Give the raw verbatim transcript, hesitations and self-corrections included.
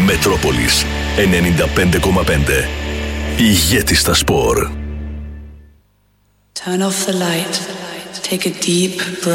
Μετρόπολης ενενήντα πέντε κόμμα πέντε. Ηγέτης στα σπορ. Turn off the light. Take a deep breath.